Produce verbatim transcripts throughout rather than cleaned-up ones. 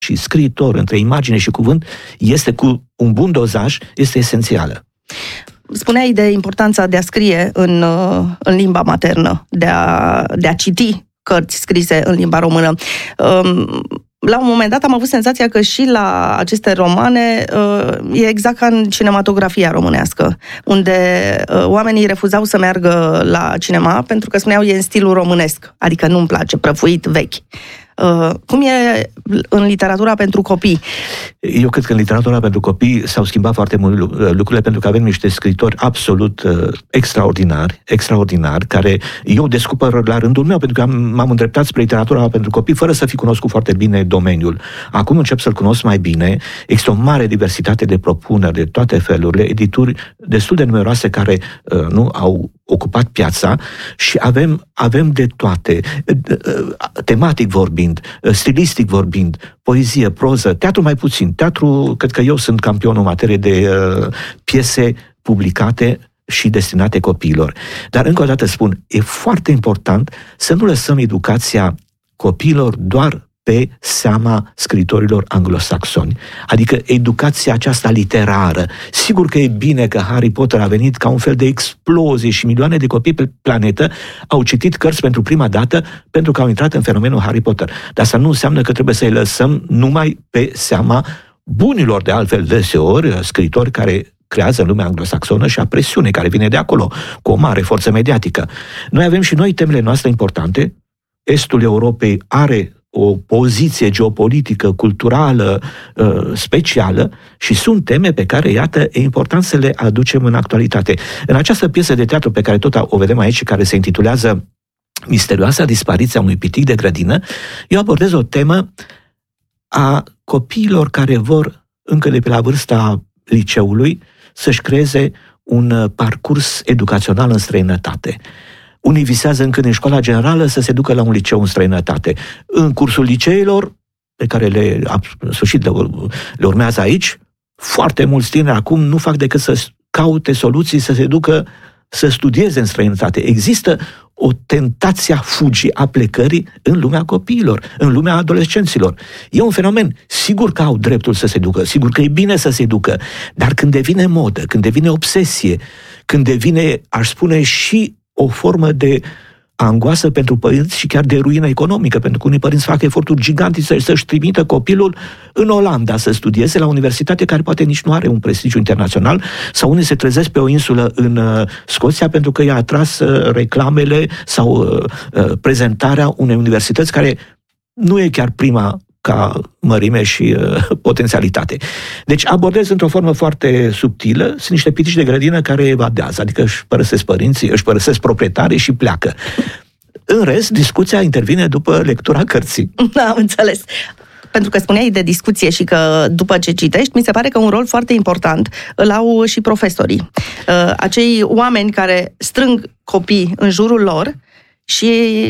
și scriitor, între imagine și cuvânt, este cu un bun dozaj, este esențială. Spuneai de importanța de a scrie în, în limba maternă, de a, de a citi cărți scrise în limba română. La un moment dat am avut senzația că și la aceste romane e exact ca în cinematografia românească, unde oamenii refuzau să meargă la cinema pentru că spuneau e în stilul românesc, adică nu-mi place, prăfuit, vechi. Cum e în literatura pentru copii? Eu cred că în literatura pentru copii s-au schimbat foarte mult lucrurile, pentru că avem niște scriitori absolut uh, extraordinari, extraordinari, care eu descoper la rândul meu, pentru că am, m-am îndreptat spre literatura pentru copii fără să fi cunoscut foarte bine domeniul. Acum încep să-l cunosc mai bine. Există o mare diversitate de propuneri de toate felurile, edituri destul de numeroase care uh, nu au ocupat piața și avem, avem de toate, tematic vorbind, stilistic vorbind, poezie, proză, teatru mai puțin. Teatru, cred că eu sunt campionul în materie de uh, piese publicate și destinate copiilor. Dar încă o dată spun, e foarte important să nu lăsăm educația copiilor doar pe seama scriitorilor anglosaxoni. Adică educația aceasta literară. Sigur că e bine că Harry Potter a venit ca un fel de explozie și milioane de copii pe planetă au citit cărți pentru prima dată pentru că au intrat în fenomenul Harry Potter. Dar asta nu înseamnă că trebuie să-i lăsăm numai pe seama bunilor, de altfel deseori, scriitori care creează în lumea anglosaxonă și a presiune care vine de acolo, cu o mare forță mediatică. Noi avem și noi temele noastre importante. Estul Europei are o poziție geopolitică, culturală, uh, specială și sunt teme pe care, iată, e important să le aducem în actualitate. În această piesă de teatru pe care tot o vedem aici, care se intitulează Misterioasa dispariția unui pitic de grădină, eu abordez o temă a copiilor care vor, încă de pe la vârsta liceului, să-și creeze un parcurs educațional în străinătate. Unii visează încă din școala generală să se ducă la un liceu în străinătate. În cursul liceilor, pe care le, în sfârșit, le, le urmează aici, foarte mulți tineri acum nu fac decât să caute soluții să se ducă să studieze în străinătate. Există o tentație a fugii, a plecării în lumea copiilor, în lumea adolescenților. E un fenomen. Sigur că au dreptul să se ducă, sigur că e bine să se ducă, dar când devine modă, când devine obsesie, când devine, aș spune, și o formă de angoasă pentru părinți și chiar de ruină economică, pentru că unii părinți fac eforturi gigantice să-și trimită copilul în Olanda să studieze la o universitate care poate nici nu are un prestigiu internațional, sau unii se trezesc pe o insulă în uh, Scoția pentru că i-a atras uh, reclamele sau uh, uh, prezentarea unei universități care nu e chiar prima ca mărime și uh, potențialitate. Deci abordez într-o formă foarte subtilă, sunt niște pitici de grădină care evadează, adică își părăsesc părinții, își părăsesc proprietarii și pleacă. În rest, discuția intervine după lectura cărții. Am înțeles. Pentru că spuneai de discuție și că după ce citești, mi se pare că un rol foarte important îl au și profesorii. Uh, acei oameni care strâng copii în jurul lor și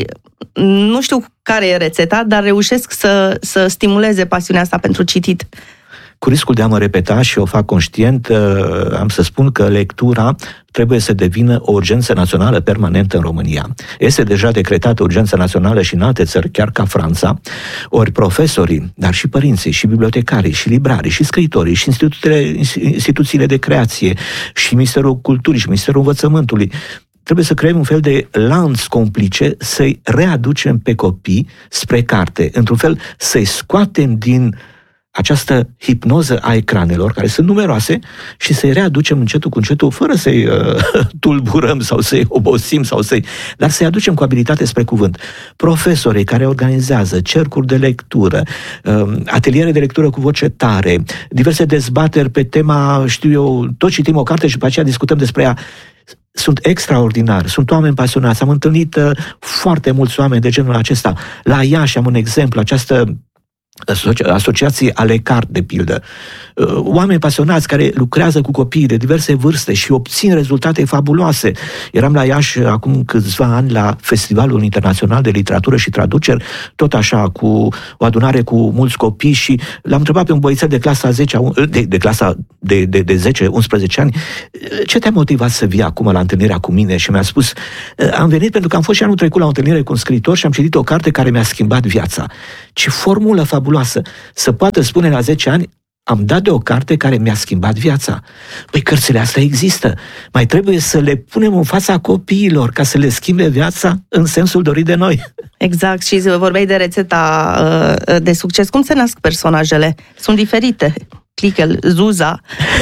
nu știu care e rețeta, dar reușesc să, să stimuleze pasiunea asta pentru citit. Cu riscul de a mă repeta și o fac conștient, am să spun că lectura trebuie să devină o urgență națională permanentă în România. Este deja decretată urgență națională și în alte țări, chiar ca Franța, ori profesorii, dar și părinții, și bibliotecarii, și librarii, și scriitorii, și instituțiile, instituțiile de creație, și Ministerul Culturii, și Ministerul Învățământului, trebuie să creăm un fel de lanț complice, să-i readucem pe copii spre carte, într-un fel să-i scoatem din această hipnoză a ecranelor, care sunt numeroase, și să-i readucem încetul cu încetul, fără să-i uh, tulburăm sau să-i obosim, sau să-i... dar să-i aducem cu abilitate spre cuvânt. Profesorii care organizează cercuri de lectură, uh, ateliere de lectură cu voce tare, diverse dezbateri pe tema, știu eu, tot citim o carte și după aceea discutăm despre ea, sunt extraordinari, sunt oameni pasionați. Am întâlnit uh, foarte mulți oameni de genul acesta. La Iași am un exemplu, această asociații ale cart, de pildă. Oameni pasionați care lucrează cu copiii de diverse vârste și obțin rezultate fabuloase. Eram la Iași acum câțiva ani la Festivalul Internațional de Literatură și Traduceri, tot așa, cu o adunare cu mulți copii, și l-am întrebat pe un băiețel de clasa zece, de, de clasa de, de, de zece unsprezece ani, ce te-a motivat să vii acum la întâlnirea cu mine? Și mi-a spus, am venit pentru că am fost și anul trecut la o întâlnire cu un scriitor și am citit o carte care mi-a schimbat viața. Ce formulă fabuloasă! fabuloasă. Să poată spune la zece ani, am dat de o carte care mi-a schimbat viața. Păi cărțile astea există. Mai trebuie să le punem în fața copiilor ca să le schimbe viața în sensul dorit de noi. Exact. Și vorbeai de rețeta de succes. Cum se nasc personajele? Sunt diferite. Clichel, Zuza.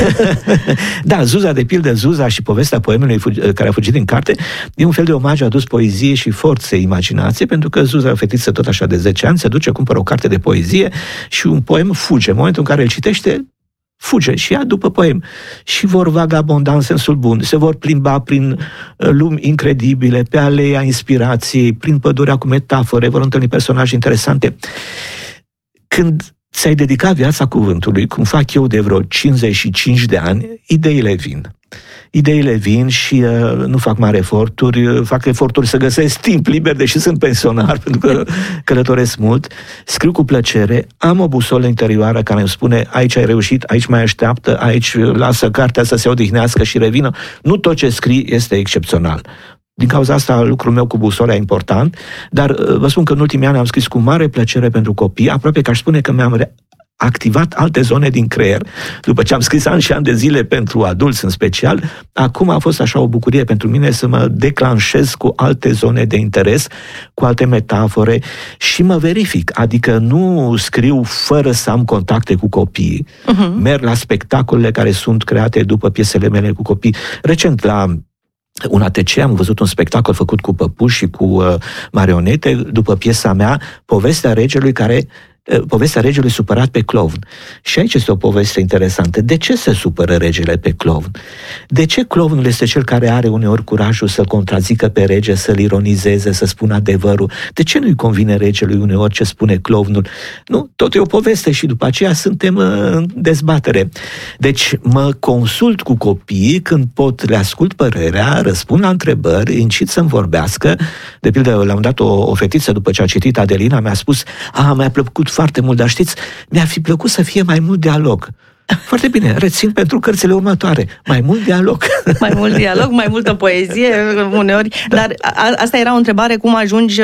Da, Zuza, de pildă, Zuza și povestea poemului care a fugit din carte e un fel de omagiu adus poeziei și forței imaginației, pentru că Zuza, o fetiță tot așa de zece ani, se duce, cumpără o carte de poezie și un poem fuge. În momentul în care îl citește, fuge și ia după poem. Și vor vagabonda în sensul bun, se vor plimba prin lumi incredibile, pe aleea inspirației, prin pădurea cu metafore, vor întâlni personaje interesante. Când ți-ai dedicat viața cuvântului, cum fac eu de vreo cincizeci și cinci de ani, ideile vin. Ideile vin și uh, nu fac mari eforturi, uh, fac eforturi să găsesc timp liber, deși sunt pensionar, pentru că călătoresc mult, scriu cu plăcere, am o busolă interioară care îmi spune aici ai reușit, aici mai așteaptă, aici lasă cartea să se odihnească și revină. Nu tot ce scrii este excepțional. Din cauza asta, lucrul meu cu busola e important, dar vă spun că în ultimii ani am scris cu mare plăcere pentru copii, aproape că aș spune că mi-am re- activat alte zone din creier. După ce am scris ani și ani de zile pentru adulți în special, acum a fost așa o bucurie pentru mine să mă declanșez cu alte zone de interes, cu alte metafore și mă verific. Adică nu scriu fără să am contacte cu copiii. Uh-huh. Merg la spectacolele care sunt create după piesele mele cu copii. Recent, la un A T C am văzut un spectacol făcut cu păpuși și cu uh, marionete, după piesa mea, Povestea regelui care povestea regelui supărat pe clovn. Și aici este o poveste interesantă. De ce se supără regele pe clovn? De ce clovnul este cel care are uneori curajul să-l contrazică pe rege, să-l ironizeze, să spună adevărul? De ce nu-i convine regelui uneori ce spune clovnul? Nu, tot e o poveste și după aceea suntem în dezbatere. Deci mă consult cu copiii când pot, le ascult părerea, răspund la întrebări, incit să-mi vorbească. De pildă, l-am dat o, o fetiță după ce a citit Adelina, mi-a spus, a, mi-a plăcut foarte mult, dar știți, mi-ar fi plăcut să fie mai mult dialog. Foarte bine, rețin pentru cărțile următoare. Mai mult dialog. Mai mult dialog, mai multă poezie, uneori. Da. Dar a, asta era o întrebare, cum ajungi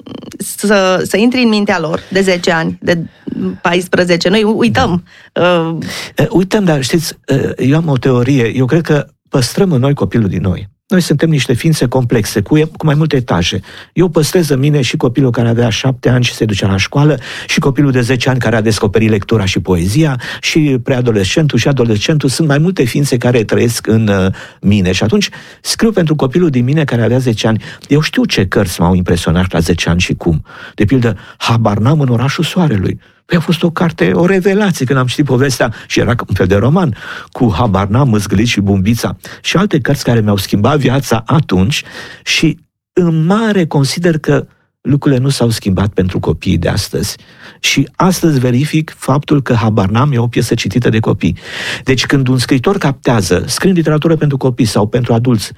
să, să intri în mintea lor de zece ani, de paisprezece. Noi uităm. Da. Uh... Uităm, dar știți, eu am o teorie. Eu cred că păstrăm în noi copilul din noi. Noi suntem niște ființe complexe, cu, cu mai multe etaje. Eu păstrez în mine și copilul care avea șapte ani și se ducea la școală, și copilul de zece ani care a descoperit lectura și poezia, și preadolescentul și adolescentul. Sunt mai multe ființe care trăiesc în uh, mine. Și atunci scriu pentru copilul din mine care avea zece ani. Eu știu ce cărți m-au impresionat la zece ani și cum. De pildă, Habar n-am în orașul soarelui. Păi a fost o carte, o revelație când am citit povestea, și era un fel de roman, cu Habar n-am, Mâzgălit și Bumbița, și alte cărți care mi-au schimbat viața atunci. Și în mare consider că lucrurile nu s-au schimbat pentru copiii de astăzi. Și astăzi verific faptul că Habar n-am e o piesă citită de copii. Deci când un scriitor captează, scriind literatură pentru copii sau pentru adulți,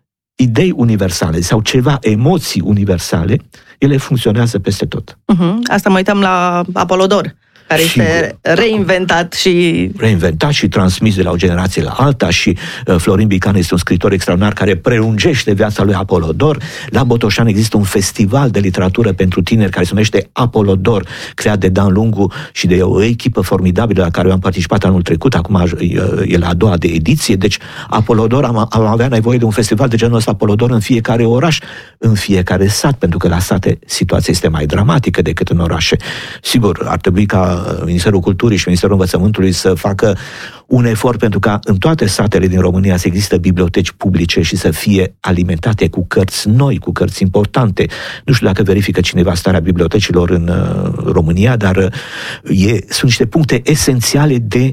idei universale sau ceva, emoții universale, ele funcționează peste tot. Uh-huh. Asta mă uităm la Apolodor, care și este reinventat și... Reinventat și transmis de la o generație la alta, și uh, Florin Bican este un scriitor extraordinar care prelungește viața lui Apolodor. La Botoșani există un festival de literatură pentru tineri care se numește Apolodor, creat de Dan Lungu și de o echipă formidabilă la care eu am participat anul trecut, acum uh, e la a doua de ediție. Deci Apolodor, am, am avea nevoie de un festival de genul ăsta Apolodor în fiecare oraș, în fiecare sat, pentru că la sate situația este mai dramatică decât în orașe. Sigur, ar trebui ca Ministerul Culturii și Ministerul Învățământului să facă un efort pentru ca în toate satele din România să există biblioteci publice și să fie alimentate cu cărți noi, cu cărți importante. Nu știu dacă verifică cineva starea bibliotecilor în uh, România, dar uh, e, sunt niște puncte esențiale de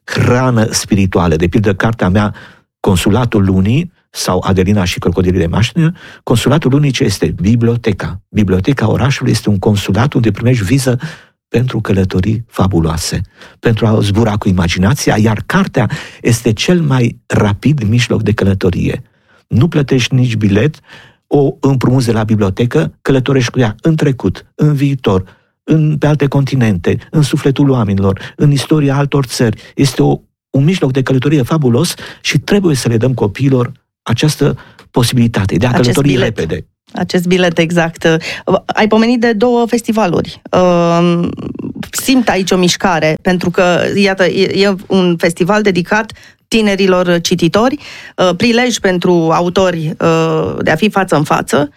hrană spirituală. De pildă, cartea mea, Consulatul Lunii, sau Adelina și Crocodilii de Mașină, Consulatul Lunii ce este? Biblioteca. Biblioteca orașului este un consulat unde primești viză pentru călătorii fabuloase, pentru a zbura cu imaginația, iar cartea este cel mai rapid mijloc de călătorie. Nu plătești nici bilet, o împrumuți de la bibliotecă, călătorești cu ea în trecut, în viitor, în, pe alte continente, în sufletul oamenilor, în istoria altor țări. Este o, un mijloc de călătorie fabulos și trebuie să le dăm copiilor această posibilitate de a Acest călători bilet. repede. Acest bilet, exact. Ai pomenit de două festivaluri. simt aici o mișcare, pentru că, iată, e, e un festival dedicat tinerilor cititori, prilej pentru autori de a fi față în față.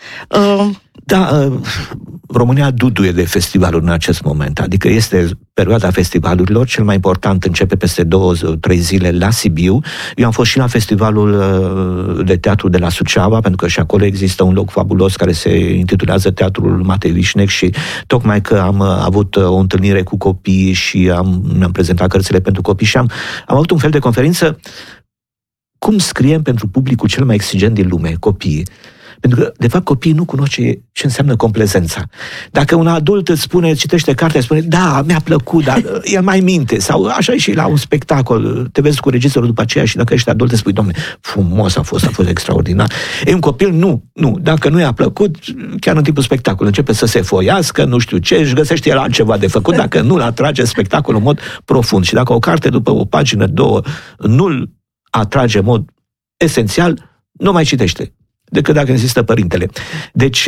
Da, România duduie de festivaluri în acest moment, adică este perioada festivalurilor, cel mai important începe peste două, trei zile la Sibiu. Eu am fost și la festivalul de teatru de la Suceava, pentru că și acolo există un loc fabulos care se intitulează Teatrul Matei Vișnec și tocmai că am avut o întâlnire cu copii și am, mi-am prezentat cărțile pentru copii și am, am avut un fel de conferință cum scriem pentru publicul cel mai exigent din lume, copiii. Pentru că, de fapt, copiii nu cunoaște ce înseamnă complezența. Dacă un adult îți spune, citește cartea, spune, da, mi-a plăcut, dar el mai minte. Sau așa e și la un spectacol, te vezi cu regizorul după aceea și dacă ești adult, îți spui, dom'le, frumos a fost, a fost extraordinar. E un copil, nu, nu. Dacă nu i-a plăcut, chiar în timpul spectacolului începe să se foiască, nu știu ce, își găsește el altceva de făcut, dacă nu-l atrage spectacolul în mod profund. Și dacă o carte, după o pagină, două, nu-l atrage în mod esențial, nu mai citește decât dacă insistă părintele. Deci,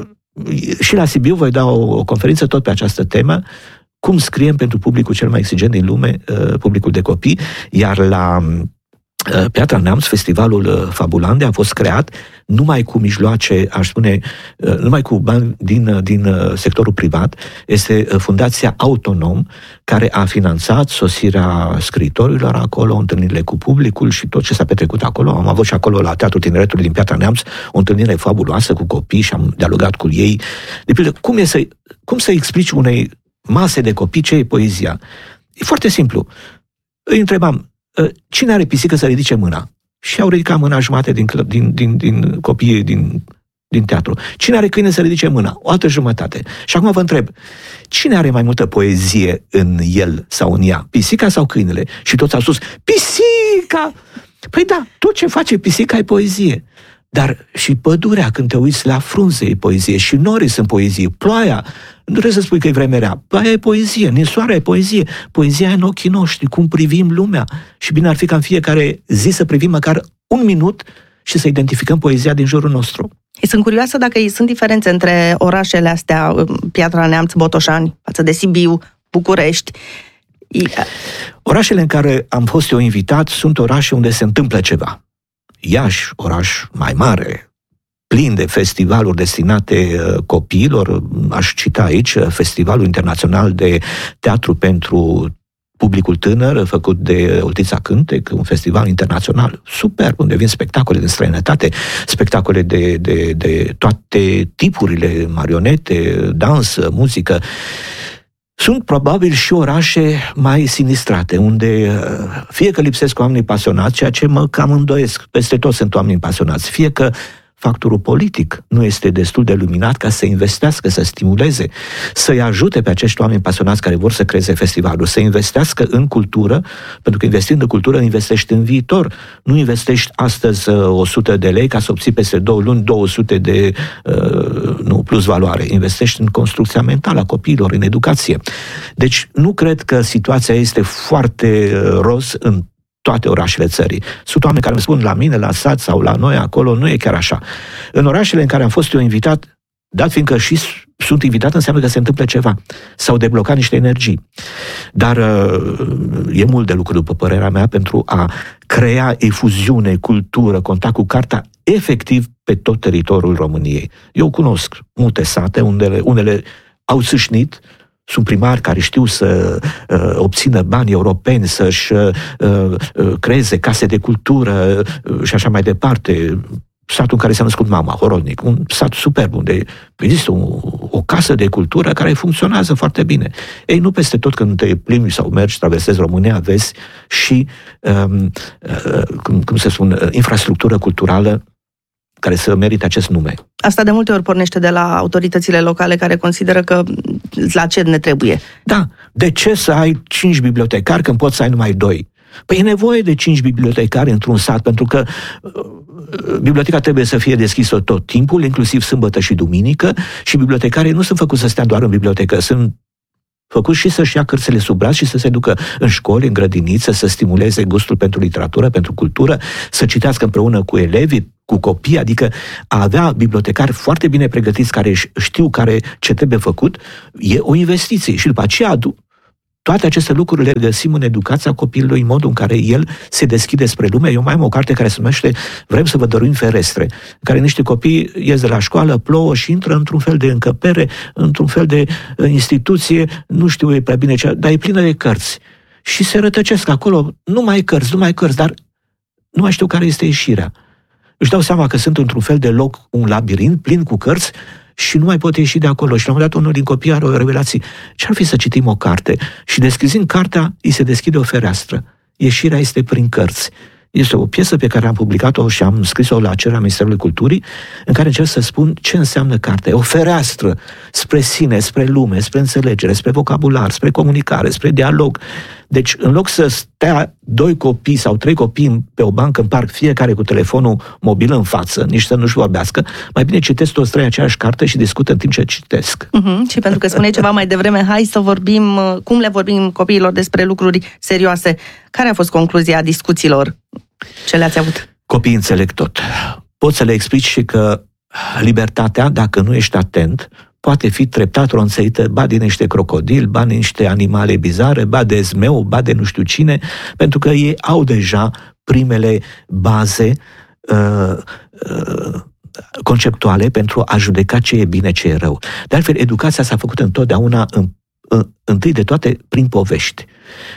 și la Sibiu voi da o, o conferință tot pe această temă, cum scriem pentru publicul cel mai exigent din lume, publicul de copii, iar la Piatra Neamț, festivalul Fabulande a fost creat numai cu mijloace, aș spune, numai cu bani din, din sectorul privat. Este Fundația Autonom, care a finanțat sosirea scriitorilor acolo, întâlnirile cu publicul și tot ce s-a petrecut acolo. Am avut și acolo la Teatrul Tineretului din Piatra Neamț o întâlnire fabuloasă cu copii și am dialogat cu ei. De pildă, cum, e să, cum să explici unei mase de copii ce e poezia? E foarte simplu. Îi întrebam, cine are pisică să ridice mâna? Și au ridicat mâna jumate din, din, din, din copiii din, din teatru. Cine are câine să ridice mâna? O altă jumătate. Și acum vă întreb, cine are mai multă poezie în el sau în ea? Pisica sau câinele? Și toți au spus, pisica! Păi da, tot ce face pisica e poezie. Dar și pădurea, când te uiți la frunze, e poezie. Și norii sunt poezie. Ploaia, nu trebuie să spui că e vreme rea. Ploaia e poezie, ninsoarea e poezie. Poezia e în ochii noștri, cum privim lumea. Și bine ar fi ca în fiecare zi să privim măcar un minut și să identificăm poezia din jurul nostru. Sunt curioasă dacă sunt diferențe între orașele astea, Piatra Neamț, Botoșani, față de Sibiu, București. Orașele în care am fost eu invitat sunt orașe unde se întâmplă ceva. Iași, oraș mai mare, plin de festivaluri destinate copiilor. Aș cita aici Festivalul Internațional de Teatru pentru Publicul Tânăr, făcut de Oltița Cântec, un festival internațional superb, unde vin spectacole din străinătate, spectacole de, de, de toate tipurile, marionete, dans, muzică. Sunt probabil și orașe mai sinistrate, unde fie că lipsesc oamenii pasionați, ceea ce mă cam îndoiesc, peste tot sunt oameni pasionați, fie că factorul politic nu este destul de luminat ca să investească, să stimuleze, să-i ajute pe acești oameni pasionați care vor să creeze festivalul, să investească în cultură, pentru că investind în cultură, investești în viitor. Nu investești astăzi o sută de lei ca să obții peste două luni două sute de uh, nu, plus valoare. Investești în construcția mentală a copiilor, în educație. Deci nu cred că situația este foarte roz în toate orașele țării. Sunt oameni care îmi spun la mine, la sat sau la noi, acolo, nu e chiar așa. În orașele în care am fost eu invitat, dat fiindcă și sunt invitat, înseamnă că se întâmplă ceva. S-au deblocat niște energii. Dar e mult de lucru, după părerea mea, pentru a crea efuziune, cultură, contact cu cartea, efectiv pe tot teritoriul României. Eu cunosc multe sate, unele, unele au țâșnit, sunt primari care știu să uh, obțină bani europeni, să-și uh, uh, creeze case de cultură uh, și așa mai departe. Satul în care s-a născut mama, Horodnic, un sat superb, unde există o, o casă de cultură care funcționează foarte bine. Ei, nu peste tot când te plimbi sau mergi, traversezi România, vezi și, um, uh, cum, cum se spune, infrastructură culturală care să merite acest nume. Asta de multe ori pornește de la autoritățile locale care consideră că la ce ne trebuie. Da, de ce să ai cinci bibliotecari când poți să ai numai doi? Păi e nevoie de cinci bibliotecari într-un sat, pentru că biblioteca trebuie să fie deschisă tot timpul, inclusiv sâmbătă și duminică, și bibliotecarii nu sunt făcuți să stea doar în bibliotecă, sunt făcut și să-și ia cărțile sub braț și să se ducă în școli, în grădinițe, să stimuleze gustul pentru literatură, pentru cultură, să citească împreună cu elevii, cu copii, adică a avea bibliotecari foarte bine pregătiți care știu care ce trebuie făcut, e o investiție. Și după aceea Toate aceste lucruri le găsim în educația copilului, în modul în care el se deschide spre lume. Eu mai am o carte care se numește Vrem să vă dăruim ferestre, în care niște copii ies de la școală, plouă și intră într-un fel de încăpere, într-un fel de instituție, nu știu prea bine ce, dar e plină de cărți. Și se rătăcesc acolo, nu mai cărți, nu mai cărți, dar nu mai știu care este ieșirea. Își dau seama că sunt într-un fel de loc, un labirint plin cu cărți, și nu mai pot ieși de acolo. Și la un moment dat unul din copii are o revelație. Ce-ar fi să citim o carte? Și deschizând cartea, îi se deschide o fereastră. Ieșirea este prin cărți. Este o piesă pe care am publicat-o și am scris-o la cererea Ministerului Culturii, în care încerc să spun ce înseamnă carte. O fereastră spre sine, spre lume, spre înțelegere, spre vocabular, spre comunicare, spre dialog. Deci, în loc să stea doi copii sau trei copii pe o bancă în parc, fiecare cu telefonul mobil în față, nici să nu-și vorbească, mai bine citesc toți trei aceeași carte și discută în timp ce citesc. Uh-huh. Și pentru că spuneai ceva mai devreme, hai să vorbim, cum le vorbim copiilor despre lucruri serioase. Care a fost concluzia discuțiilor ce le-ați avut? Copiii înțeleg tot. Poți să le explici și că libertatea, dacă nu ești atent, poate fi treptat ronțăită, ba din niște crocodili, ba din niște animale bizare, ba de zmeu, ba de nu știu cine, pentru că ei au deja primele baze uh, uh, conceptuale pentru a judeca ce e bine, ce e rău. De altfel, educația s-a făcut întotdeauna în, în, întâi de toate prin povești.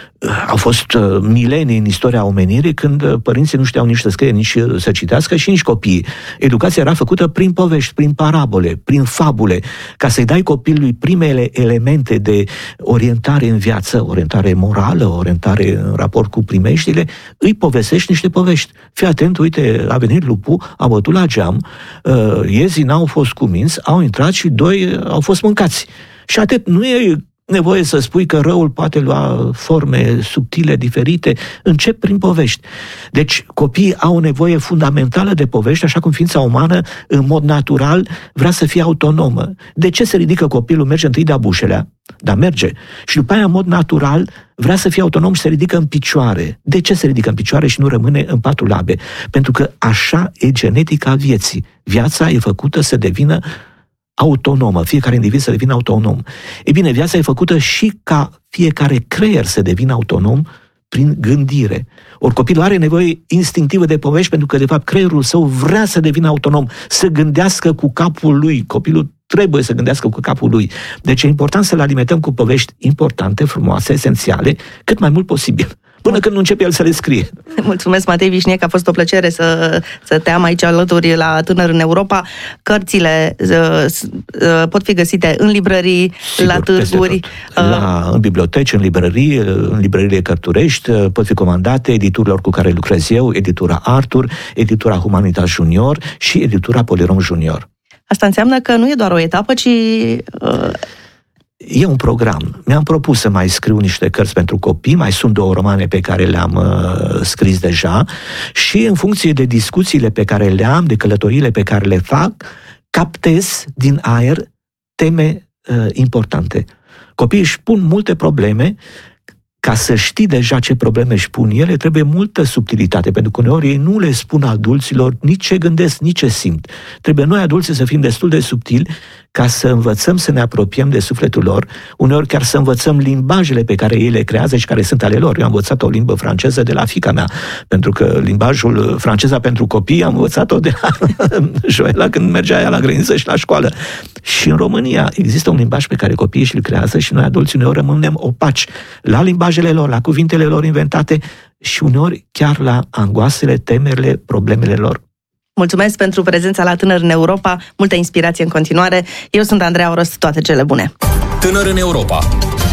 Au fost milenii în istoria omenirii când părinții nu știau nici să scrie, nici să citească și nici copiii. Educația era făcută prin povești, prin parabole, prin fabule, ca să-i dai copilului primele elemente de orientare în viață, orientare morală, orientare în raport cu primeștile, îi povestești niște povești. Fii atent, uite, a venit lupul, a bătut la geam, iezii n-au fost cuminți, au intrat și doi au fost mâncați. Și atât, nu e nevoie să spui că răul poate lua forme subtile, diferite. Încep prin povești. Deci copiii au o nevoie fundamentală de povești, așa cum ființa umană, în mod natural, vrea să fie autonomă. De ce se ridică copilul? Merge întâi de-a bușelea, dar merge. Și după aia, în mod natural, vrea să fie autonom și se ridică în picioare. De ce se ridică în picioare și nu rămâne în patru labe? Pentru că așa e genetica vieții. Viața e făcută să devină autonomă, fiecare individ să devină autonom. Ei bine, viața e făcută și ca fiecare creier să devină autonom prin gândire. Ori copilul are nevoie instinctivă de povești pentru că, de fapt, creierul său vrea să devină autonom, să gândească cu capul lui. Copilul trebuie să gândească cu capul lui. Deci e important să-l alimentăm cu povești importante, frumoase, esențiale, cât mai mult posibil. Până când nu începe el să le scrie. Mulțumesc, Matei Vișniec, a fost o plăcere să, să te am aici alături la Tânăr în Europa. Cărțile uh, uh, pot fi găsite în librării, sigur, la târguri. La, în biblioteci, în librării, în librăriile Cărturești, pot fi comandate editurilor cu care lucrez eu, editura Artur, editura Humanitas Junior și editura Polirom Junior. Asta înseamnă că nu e doar o etapă, ci... Uh... E un program. Mi-am propus să mai scriu niște cărți pentru copii, mai sunt două romane pe care le-am uh, scris deja și în funcție de discuțiile pe care le am, de călătoriile pe care le fac, captez din aer teme uh, importante. Copiii își pun multe probleme. Ca să știi deja ce probleme își pun ele, trebuie multă subtilitate, pentru că uneori ei nu le spun adulților nici ce gândesc, nici ce simt. Trebuie noi, adulții, să fim destul de subtili ca să învățăm să ne apropiem de sufletul lor, uneori chiar să învățăm limbajele pe care ei le creează și care sunt ale lor. Eu am învățat o limbă franceză de la fiica mea, pentru că limbajul franceza pentru copii am învățat-o de la Joela când mergea ea la grădiniță și la școală. Și în România există un limbaj pe care copiii și-l creează și noi, adulții, uneori rămânem opaci la limbajele lor, la cuvintele lor inventate și uneori chiar la angoasele, temerile, problemele lor. Mulțumesc pentru prezența la Tânăr în Europa, multă inspirație în continuare. Eu sunt Andreea Oros, toate cele bune! Tânăr în Europa,